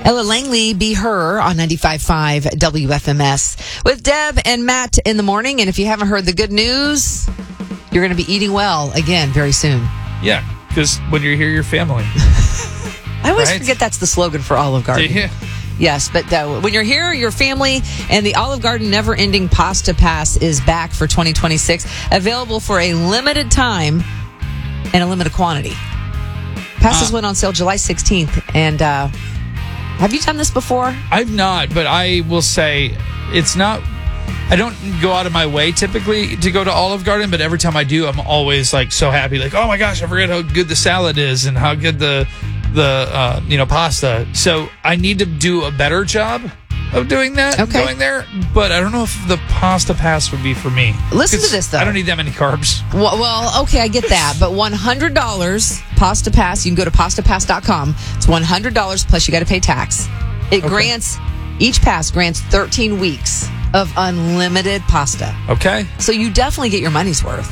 Ella Langley, Be Her on 95.5 WFMS with Deb and Matt in the morning. And if you haven't heard the good news, you're going to be eating well again very soon. Yeah, because when you're here, you're family. I always forget that's the slogan for Olive Garden. Yeah. Yes, but when you're here, your family, and the Olive Garden Never Ending Pasta Pass is back for 2026, available for a limited time and a limited quantity. Passes went on sale July 16th, and have you done this before? I've not, but I will say it's not. I don't go out of my way typically to go to Olive Garden, but every time I do, I'm always like so happy. Like, oh my gosh, I forget how good the salad is and how good the pasta. So I need to do a better job of doing that, going there. But I don't know if the pasta pass would be for me. Listen to this, though. I don't need that many carbs. Well, okay, I get that. But $100 pasta pass, you can go to pastapass.com. It's $100 plus you got to pay tax. Each pass grants 13 weeks of unlimited pasta. Okay. So you definitely get your money's worth.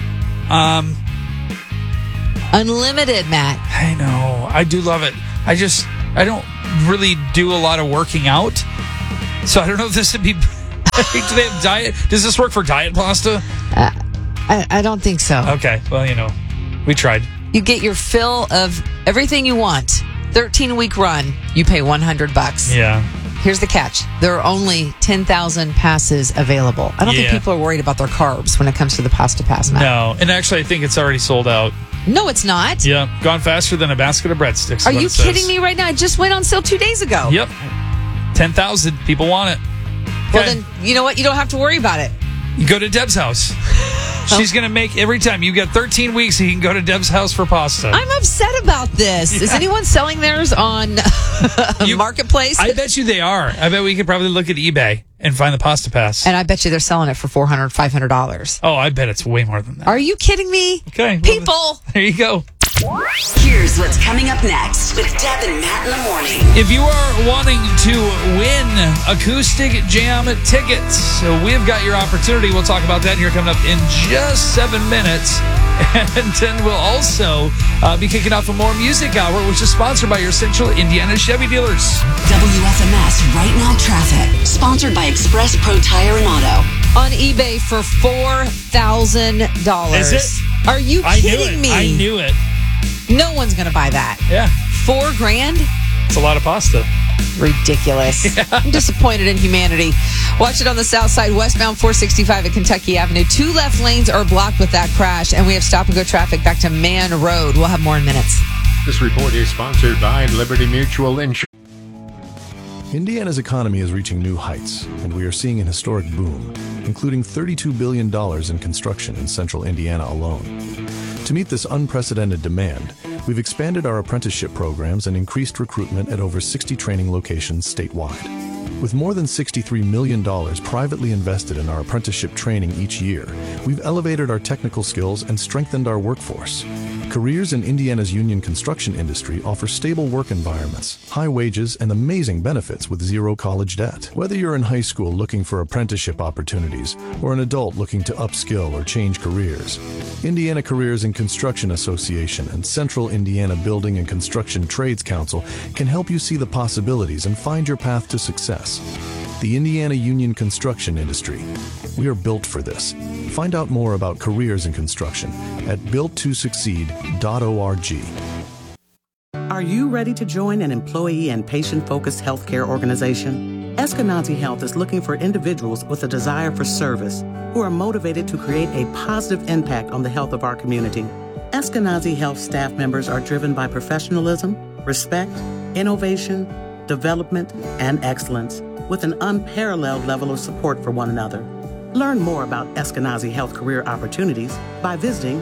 Unlimited, Matt. I know. I do love it. I don't really do a lot of working out. So I don't know if this would be... Do they have diet? Does this work for diet pasta? I don't think so. Okay. Well, we tried. You get your fill of everything you want. 13-week run, you pay $100. Yeah. Here's the catch. There are only 10,000 passes available. I don't think people are worried about their carbs when it comes to the pasta pass, Matt. No. And actually, I think it's already sold out. No, it's not. Yeah. Gone faster than a basket of breadsticks. Are you kidding me right now? It just went on sale 2 days ago. Yep. 10,000. People want it. Well, then, you know what? You don't have to worry about it. You go to Deb's house. She's going to make every time. You got 13 weeks, you can go to Deb's house for pasta. I'm upset about this. Yeah. Is anyone selling theirs on Marketplace? I bet you they are. I bet we could probably look at eBay and find the pasta pass. And I bet you they're selling it for $400, $500. Oh, I bet it's way more than that. Are you kidding me? Okay. People! Well, there you go. Here's what's coming up next with Deb and Matt in the morning. If you are wanting to win acoustic jam tickets, we've got your opportunity. We'll talk about that here coming up in just 7 minutes. And then we'll also be kicking off a more music hour, which is sponsored by your Central Indiana Chevy dealers. WFMS Right Now Traffic, sponsored by Express Pro Tire and Auto. On eBay for $4,000. Is it? Are you kidding me? I knew it. No one's going to buy that. Yeah. $4,000? It's a lot of pasta. Ridiculous. Yeah. I'm disappointed in humanity. Watch it on the south side, westbound 465 at Kentucky Avenue. 2 left lanes are blocked with that crash, and we have stop-and-go traffic back to Mann Road. We'll have more in minutes. This report is sponsored by Liberty Mutual Insurance. Indiana's economy is reaching new heights, and we are seeing an historic boom, including $32 billion in construction in central Indiana alone. To meet this unprecedented demand, we've expanded our apprenticeship programs and increased recruitment at over 60 training locations statewide. With more than $63 million privately invested in our apprenticeship training each year, we've elevated our technical skills and strengthened our workforce. Careers in Indiana's union construction industry offer stable work environments, high wages, and amazing benefits with zero college debt. Whether you're in high school looking for apprenticeship opportunities or an adult looking to upskill or change careers, Indiana Careers in Construction Association and Central Indiana Building and Construction Trades Council can help you see the possibilities and find your path to success. The Indiana Union Construction Industry. We are built for this. Find out more about careers in construction at builttosucceed.org. Are you ready to join an employee and patient-focused healthcare organization? Eskenazi Health is looking for individuals with a desire for service who are motivated to create a positive impact on the health of our community. Eskenazi Health staff members are driven by professionalism, respect, innovation, development, and excellence, with an unparalleled level of support for one another. Learn more about Eskenazi Health career opportunities by visiting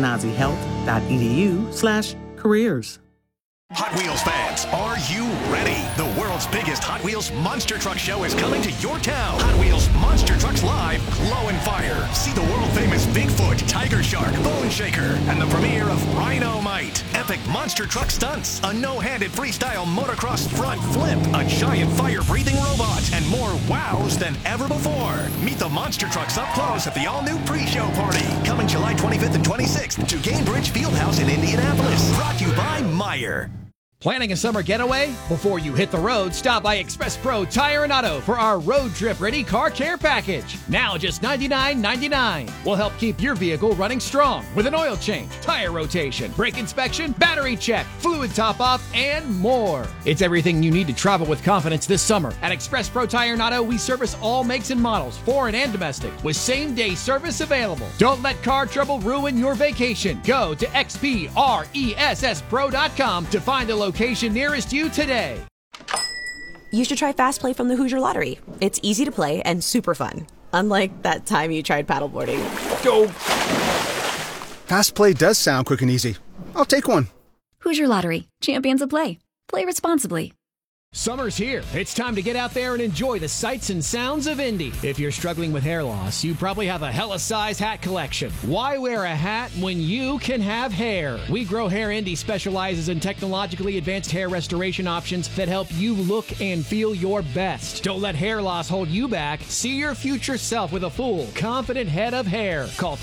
eskenazihealth.edu/careers. Hot Wheels fans, are you ready? The world's biggest Hot Wheels Monster Truck Show is coming to your town. Hot Wheels Monster Trucks Live, Glow and Fire. See the world-famous Bigfoot, Tiger Shark, Bone Shaker, and the premiere of Rhino-Mite. Epic monster truck stunts, a no-handed freestyle motocross front flip, a giant fire-breathing robot, and more wows than ever before. Meet the monster trucks up close at the all-new pre-show party, coming July 25th and 26th to Gainbridge Fieldhouse in Indianapolis. Brought to you by Meyer. Planning a summer getaway? Before you hit the road, stop by Express Pro Tire and Auto for our road trip ready car care package. Now just $99.99. We'll help keep your vehicle running strong with an oil change, tire rotation, brake inspection, battery check, fluid top off, and more. It's everything you need to travel with confidence this summer. At Express Pro Tire and Auto, we service all makes and models, foreign and domestic, with same-day service available. Don't let car trouble ruin your vacation. Go to xpressspro.com to find a location nearest you today. You should try Fast Play from the Hoosier Lottery. It's easy to play and super fun. Unlike that time you tried paddleboarding. Go! Fast Play does sound quick and easy. I'll take one. Hoosier Lottery. Champions of play. Play responsibly. Summer's here. It's time to get out there and enjoy the sights and sounds of Indy. If you're struggling with hair loss, you probably have a hella size hat collection. Why wear a hat when you can have hair? We Grow Hair Indy specializes in technologically advanced hair restoration options that help you look and feel your best. Don't let hair loss hold you back. See your future self with a full, confident head of hair. Call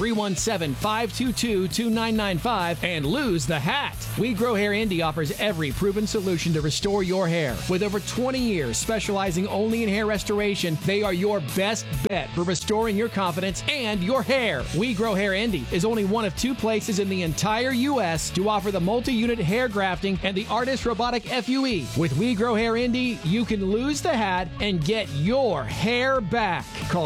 317-522-2995 and lose the hat. We Grow Hair Indy offers every proven solution to restore your hair. With over 20 years specializing only in hair restoration, they are your best bet for restoring your confidence and your hair. We Grow Hair Indy is only one of 2 places in the entire U.S. to offer the multi-unit hair grafting and the Artist Robotic FUE. With We Grow Hair Indy, you can lose the hat and get your hair back. Call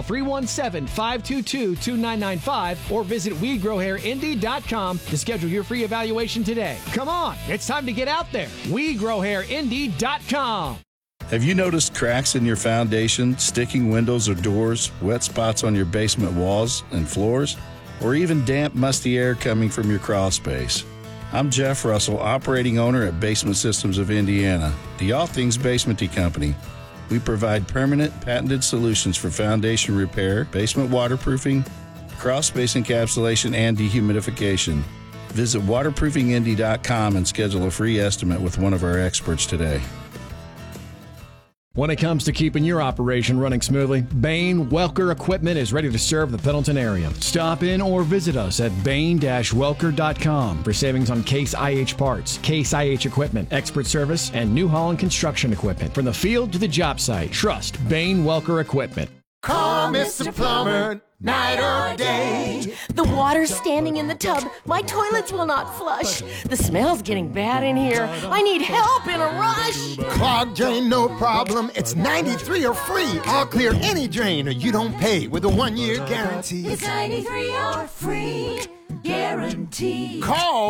317-522-2995 or visit WeGrowHairIndy.com to schedule your free evaluation today. Come on, it's time to get out there. WeGrowHairIndy.com. Have you noticed cracks in your foundation, sticking windows or doors, wet spots on your basement walls and floors, or even damp, musty air coming from your crawl space? I'm Jeff Russell, operating owner at Basement Systems of Indiana, the All Things Basementy company. We provide permanent, patented solutions for foundation repair, basement waterproofing, crawl space encapsulation, and dehumidification. Visit waterproofingindy.com and schedule a free estimate with one of our experts today. When it comes to keeping your operation running smoothly, Bain Welker Equipment is ready to serve the Pendleton area. Stop in or visit us at bain-welker.com for savings on Case IH parts, Case IH equipment, expert service, and New Holland construction equipment. From the field to the job site, trust Bain Welker Equipment. Call Mr. Plumber, night or day. The water's standing in the tub. My toilets will not flush. The smell's getting bad in here. I need help in a rush. Clogged drain, no problem. It's 93 or free. I'll clear any drain or you don't pay with a 1-year guarantee. It's 93 or free. Guarantee. Call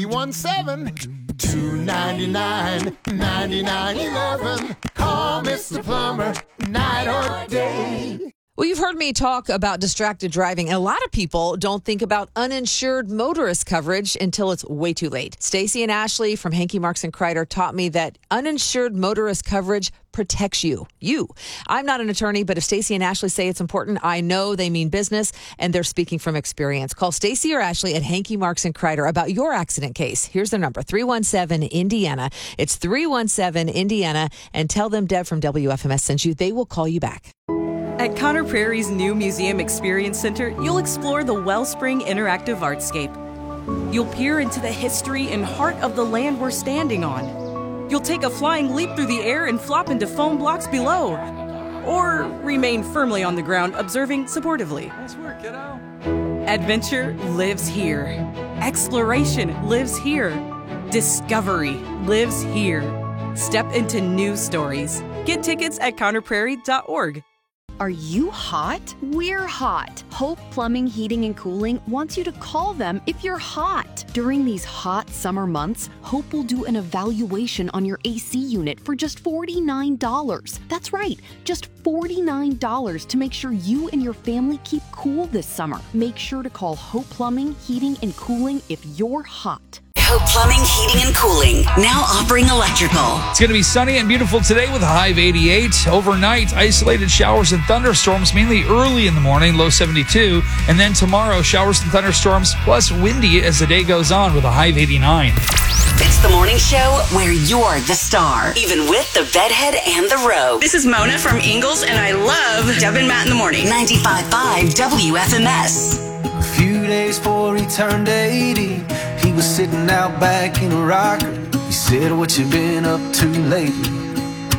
317-299-9911. Call Mr. Plumber, night or day. Well, you've heard me talk about distracted driving, and a lot of people don't think about uninsured motorist coverage until it's way too late. Stacy and Ashley from Hankey Marks and Kreider taught me that uninsured motorist coverage protects you. I'm not an attorney, but if Stacy and Ashley say it's important, I know they mean business, and they're speaking from experience. Call Stacy or Ashley at Hankey Marks and Kreider about your accident case. Here's their number, 317-INDIANA. It's 317-INDIANA, and tell them Deb from WFMS sent you. They will call you back. At Conner Prairie's new Museum Experience Center, you'll explore the Wellspring Interactive Artscape. You'll peer into the history and heart of the land we're standing on. You'll take a flying leap through the air and flop into foam blocks below. Or remain firmly on the ground, observing supportively. Nice work, kiddo. Adventure lives here. Exploration lives here. Discovery lives here. Step into new stories. Get tickets at ConnerPrairie.org. Are you hot? We're hot. Hope Plumbing, Heating, and Cooling wants you to call them if you're hot. During these hot summer months, Hope will do an evaluation on your AC unit for just $49. That's right, just $49 to make sure you and your family keep cool this summer. Make sure to call Hope Plumbing, Heating, and Cooling if you're hot. Hope Plumbing, Heating, and Cooling, now offering electrical. It's going to be sunny and beautiful today with a high of 88. Overnight, isolated showers and thunderstorms, mainly early in the morning, low 72. And then tomorrow, showers and thunderstorms, plus windy as the day goes on with a high of 89. It's the morning show where you're the star, even with the bedhead and the robe. This is Mona from Ingalls, and I love Deb and Matt in the morning. 95.5 WFMS. A few days before he turned 80, he was sitting out back in a rocker, He said, what you been up to lately?